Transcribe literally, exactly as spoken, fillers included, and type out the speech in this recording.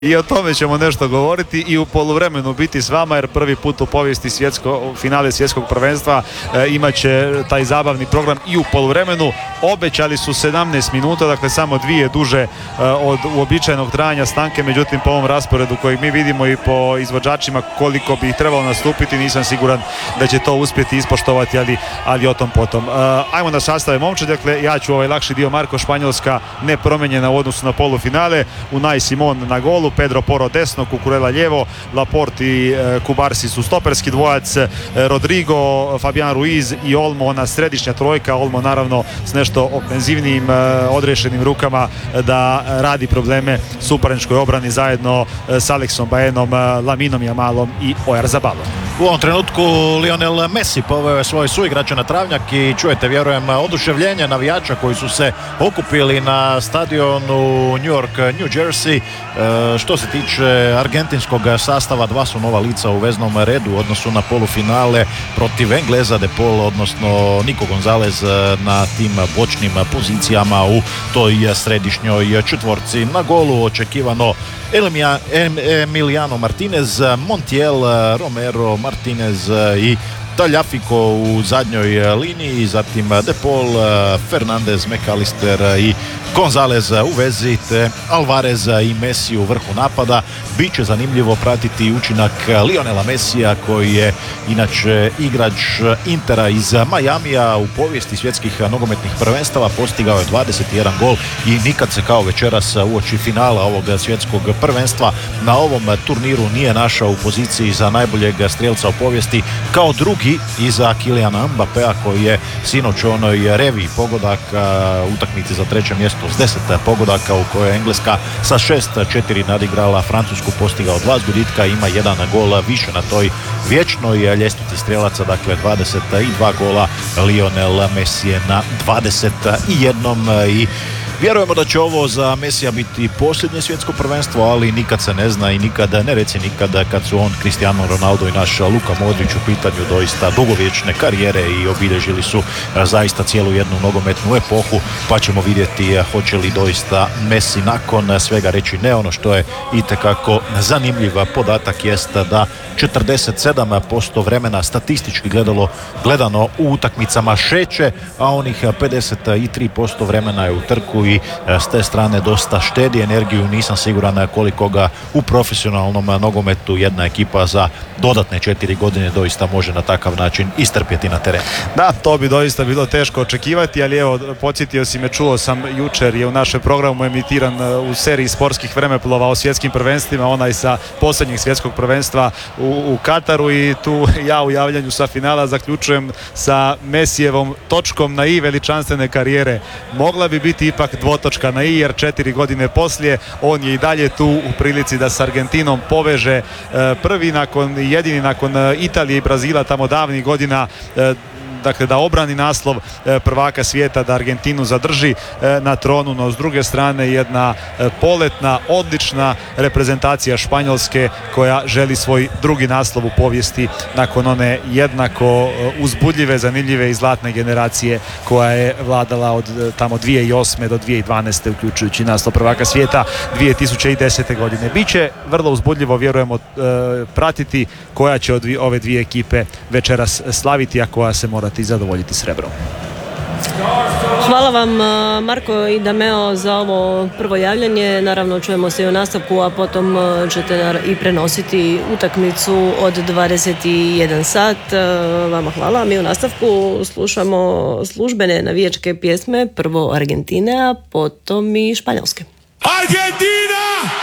I o tome ćemo nešto govoriti i u poluvremenu biti s vama, jer prvi put u povijesti svjetsko, finale svjetskog prvenstva e, imat će taj zabavni program i u poluvremenu. Obećali su sedamnaest minuta, dakle samo dvije duže e, od uobičajenog trajanja stanke, međutim po ovom rasporedu kojeg mi vidimo i po izvođačima koliko bi ih trebalo nastupiti, nisam siguran da će to uspjeti ispoštovati, ali, ali o tom potom. E, ajmo na sastave momče, dakle ja ću ovaj lakši dio. Marko, Španjolska nepromenjena u odnosu na polufinale, Unai Simon na golu, Pedro Porro desno, Cucurella lijevo, Laporte i e, Kubarsi su stoperski dvojac, e, Rodrigo, Fabian Ruiz i Olmo ona središnja trojka. Olmo naravno s nešto ofenzivnijim e, odrešenim rukama e, da radi probleme suparničkoj obrani zajedno e, s Aleksom Baenom, e, Laminom Jamalom i Oyarzabalom. U ovom trenutku Lionel Messi poveo je svoje suigrače na travnjak i čujete, vjerujem, oduševljenje navijača koji su se okupili na stadionu New York, New Jersey. E, što se tiče argentinskog sastava, dva su nova lica u veznom redu u odnosu na polufinale protiv Engleza, De Paul, odnosno Nico Gonzalez na tim bočnim pozicijama u toj središnjoj četvorci. Na golu očekivano Emiliano Martinez, Montiel, Romero, Martinez i Tagliafico u zadnjoj liniji, zatim De Paul, Fernandez, McAllister i Gonzalez u vezi, te Alvarez i Messi u vrhu napada. Biće zanimljivo pratiti učinak Lionela Messija, koji je inače igrač Intera iz Majamija. U povijesti svjetskih nogometnih prvenstava postigao je dvadeset jedan gol i nikad se kao večeras uoči finala ovog svjetskog prvenstva na ovom turniru nije našao u poziciji za najboljeg strijelca u povijesti, kao drugi iza Kyliana Mbappéa, koji je sinoć u onoj reviji pogodaka utakmici za treće mjesto s deset pogodaka, u kojoj je Engleska sa šest četiri nadigrala Francusku, postigao dva zgoditka, ima jedan gol više na toj vječnoj ljestvici strijelaca, dakle dvadeset dva gola Lionel Messi je na dvadeset jedan i vjerujemo da će ovo za Messija biti posljednje svjetsko prvenstvo, ali nikad se ne zna i nikada, ne reci nikada, kad su on, Cristiano Ronaldo i naš Luka Modrić u pitanju doista dugovječne karijere i obilježili su zaista cijelu jednu nogometnu epohu, pa ćemo vidjeti hoće li doista Messi nakon svega reći ne. Ono što je itekako zanimljiv podatak jest da četrdeset sedam posto vremena statistički gledalo, gledano u utakmicama šeće, a onih pedeset tri posto vremena je u trku i s te strane dosta štedi energiju. Nisam siguran koliko ga u profesionalnom nogometu jedna ekipa za dodatne četiri godine doista može na takav način istrpjeti na terenu. Da, to bi doista bilo teško očekivati, ali evo, podsjetio si me, čuo sam jučer je u našem programu emitiran u seriji sportskih vremeplova o svjetskim prvenstvima, onaj sa posljednjeg svjetskog prvenstva u, u Kataru, i tu ja u javljanju sa finala zaključujem sa Messijevom točkom na i veličanstvene karijere. Mogla bi biti ipak dvotočka na i, jer četiri godine poslije on je i dalje tu u prilici da s Argentinom poveže prvi nakon, jedini nakon Italije i Brazila tamo davnih godina, dakle da obrani naslov prvaka svijeta, da Argentinu zadrži na tronu. No s druge strane jedna poletna, odlična reprezentacija Španjolske koja želi svoj drugi naslov u povijesti nakon one jednako uzbudljive, zanimljive i zlatne generacije koja je vladala od tamo dvije tisuće osme do dvije tisuće dvanaeste, uključujući naslov prvaka svijeta dvije tisuće desete godine. Biće vrlo uzbudljivo, vjerujemo, pratiti koja će od ove dvije ekipe večeras slaviti, a koja se mora i zadovoljiti srebrom. Hvala vam, Marko i Dameo, za ovo prvo javljanje. Naravno čujemo se i u nastavku, a potom ćete i prenositi utakmicu od dvadeset jedan sat. Vama hvala. Mi u nastavku slušamo službene navijačke pjesme, prvo Argentine, a potom i Španjolske. Argentina!